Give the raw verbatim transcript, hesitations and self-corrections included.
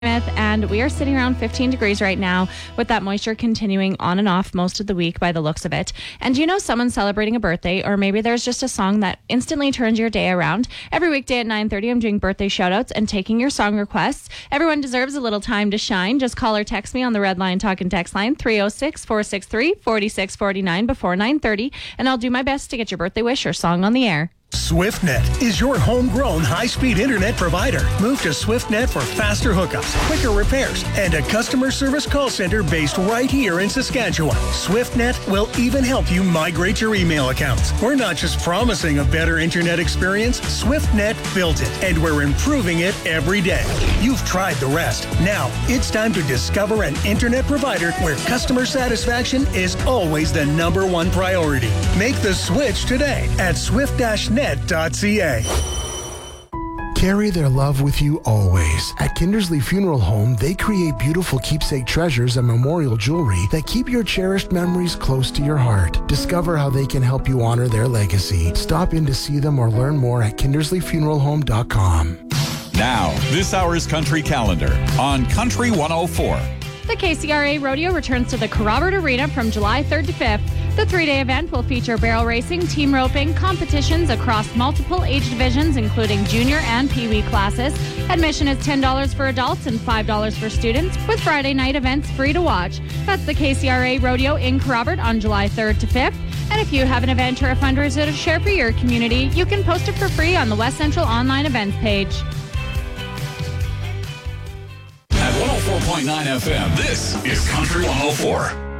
And we are sitting around fifteen degrees right now with that moisture continuing on and off most of the week by the looks of it. And you know someone's celebrating a birthday, or maybe there's just a song that instantly turns your day around. Every weekday at nine thirty, I'm doing birthday shout-outs and taking your song requests. Everyone deserves a little time to shine. Just call or text me on the Red Line Talk and Text line three oh six, four six three, four six four nine before nine thirty, and I'll do my best to get your birthday wish or song on the air. SwiftNet is your homegrown high-speed internet provider. Move to SwiftNet for faster hookups, quicker repairs, and a customer service call center based right here in Saskatchewan. SwiftNet will even help you migrate your email accounts. We're not just promising a better internet experience. SwiftNet built it, and we're improving it every day. You've tried the rest. Now, it's time to discover an internet provider where customer satisfaction is always the number one priority. Make the switch today at swift net dot c a. Carry their love with you always. At Kindersley Funeral Home, they create beautiful keepsake treasures and memorial jewelry that keep your cherished memories close to your heart. Discover how they can help you honor their legacy. Stop in to see them or learn more at kindersley funeral home dot com. Now, this hour's Country Calendar on Country one oh four. The K C R A Rodeo returns to the Kerrobert Arena from July third to fifth. The three-day event will feature barrel racing, team roping, competitions across multiple age divisions, including junior and peewee classes. Admission is ten dollars for adults and five dollars for students, with Friday night events free to watch. That's the K C R A Rodeo in Kerrobert on July third to fifth. And if you have an event or a fundraiser to share for your community, you can post it for free on the West Central online events page. At one oh four point nine F M, this is Country one oh four.